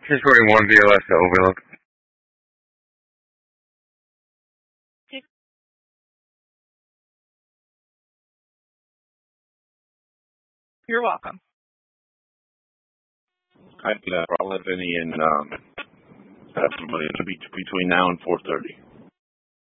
641 VLS to Overlook. You're welcome. I'll let Vinny in between now and 4:30.